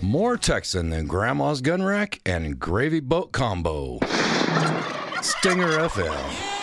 More Texan than Grandma's gun rack and gravy boat combo. Stinger FM.